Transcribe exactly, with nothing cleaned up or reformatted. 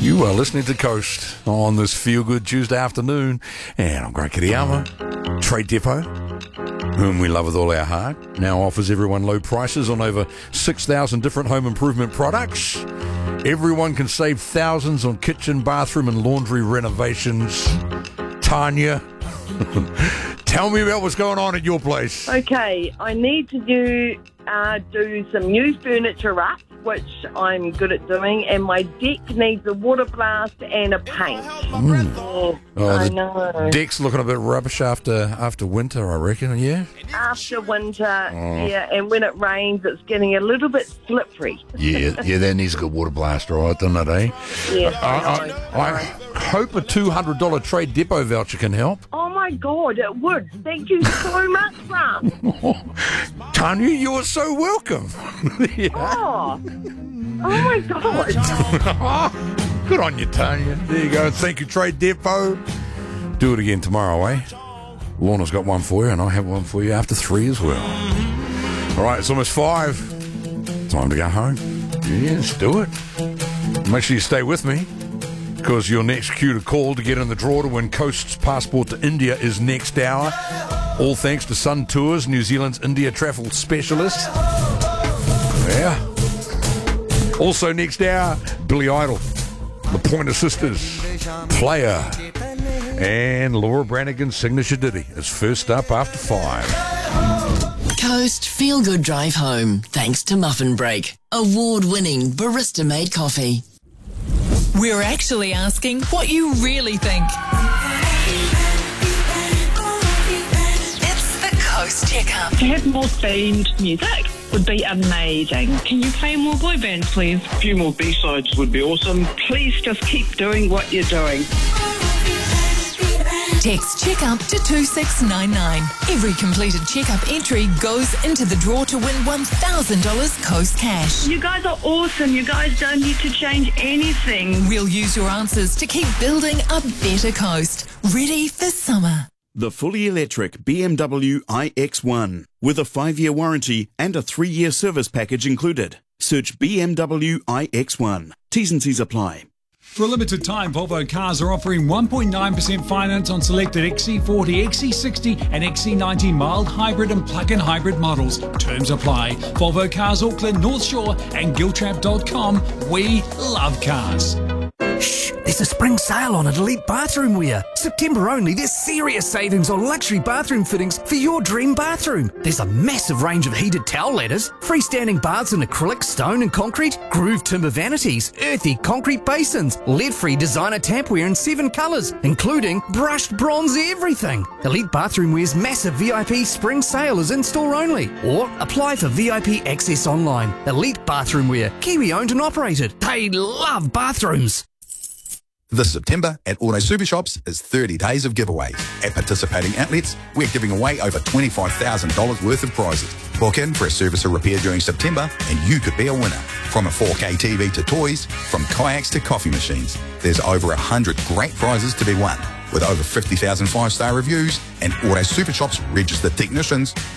You are listening to Coast on this feel-good Tuesday afternoon, and I'm Greg Kiriyama. Trade Depot, whom we love with all our heart, now offers everyone low prices on over six thousand different home improvement products. Everyone can save thousands on kitchen, bathroom, and laundry renovations. Tanya, tell me about what's going on at your place. Okay, I need to do uh, do some new furniture up, which I'm good at doing, and my deck needs a water blast and a paint. Mm. Oh, Oh, I the know. deck's looking a bit rubbish after after winter, I reckon, yeah? After winter, Oh. yeah, and when it rains, it's getting a little bit slippery. Yeah, yeah, that needs a good water blast, all right, doesn't it, eh? Yeah, I, know. I, I hope a two hundred dollars Trade Depot voucher can help. Oh my God, it would. Thank you so much, Ram. Tanya, you are so welcome. Yeah. Oh, oh my God. Good on you, Tanya. There you go. Thank you, Trade Depot. Do it again tomorrow, eh? Lorna's got one for you, and I have one for you after three as well. All right, it's almost five. Time to go home. Yeah, let's do it. Make sure you stay with me, because your next cue to call to get in the draw to win Coast's passport to India is next hour. All thanks to Sun Tours, New Zealand's India travel specialist. Yeah. Also next hour, Billy Idol, the Pointer Sisters, Player, and Laura Branigan's signature ditty is first up after five. Coast Feel Good Drive Home, thanks to Muffin Break, award-winning barista-made coffee. We're actually asking what you really think. It's the Coast Checkup. To have more themed music would be amazing. Can you play more boy bands, please? A few more B-sides would be awesome. Please just keep doing what you're doing. Text checkup to two six nine nine. Every completed checkup entry goes into the draw to win one thousand dollars Coast cash. You guys are awesome. You guys don't need to change anything. We'll use your answers to keep building a better Coast. Ready for summer. The fully electric B M W i X one with a five-year warranty and a three-year service package included. Search B M W i X one. T's and C's apply. For a limited time, Volvo Cars are offering one point nine percent finance on selected X C forty, X C sixty and X C ninety mild hybrid and plug-in hybrid models. Terms apply. Volvo Cars Auckland, North Shore and Giltrap dot com. We love cars. Shh, there's a spring sale on at Elite Bathroom Wear. September only, there's serious savings on luxury bathroom fittings for your dream bathroom. There's a massive range of heated towel ladders, freestanding baths in acrylic, stone and concrete, grooved timber vanities, earthy concrete basins, lead-free designer tapware in seven colours, including brushed bronze everything. Elite Bathroom Wear's massive V I P spring sale is in-store only, or apply for V I P access online. Elite Bathroom Wear, Kiwi-owned and operated. They love bathrooms. This September at Auto Super Shops is thirty days of giveaways. At participating outlets, we're giving away over twenty-five thousand dollars worth of prizes. Book in for a service or repair during September and you could be a winner. From a four K T V to toys, from kayaks to coffee machines, there's over one hundred great prizes to be won. With over fifty thousand five-star reviews and Auto Super Shops registered technicians,